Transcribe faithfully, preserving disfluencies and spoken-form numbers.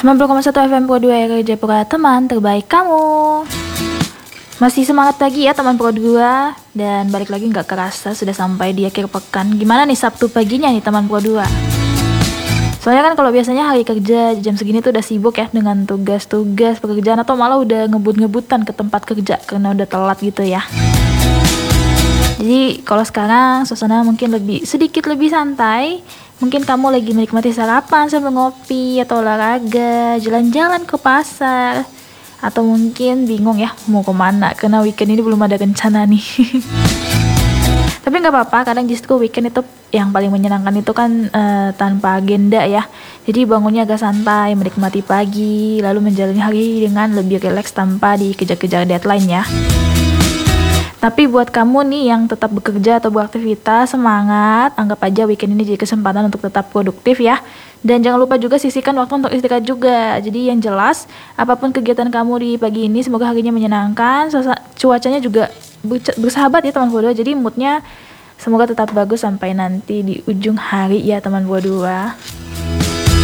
sembilan puluh koma satu F M Pro dua R R Jayapura, teman terbaik kamu. Masih semangat lagi ya teman Pro dua. Dan balik lagi nggak kerasa sudah sampai di akhir pekan. Gimana nih Sabtu paginya nih teman Pro dua? Soalnya kan kalau biasanya hari kerja jam segini tuh udah sibuk ya dengan tugas-tugas pekerjaan, atau malah udah ngebut-ngebutan ke tempat kerja karena udah telat gitu ya. Jadi kalau sekarang suasana mungkin lebih sedikit lebih santai. Mungkin kamu lagi menikmati sarapan sambil ngopi atau olahraga, jalan-jalan ke pasar, atau mungkin bingung ya mau kemana karena weekend ini belum ada rencana nih. Tapi nggak apa-apa, kadang justru weekend itu yang paling menyenangkan itu kan uh, tanpa agenda ya. Jadi bangunnya agak santai, menikmati pagi, lalu menjalani hari dengan lebih rileks tanpa dikejar-kejar deadline ya. Tapi buat kamu nih yang tetap bekerja atau beraktivitas, semangat, anggap aja weekend ini jadi kesempatan untuk tetap produktif ya. Dan jangan lupa juga sisihkan waktu untuk istirahat juga. Jadi yang jelas, apapun kegiatan kamu di pagi ini, semoga harinya menyenangkan, cuacanya juga bersahabat ya teman Pro dua. Jadi moodnya semoga tetap bagus sampai nanti di ujung hari ya teman Pro dua.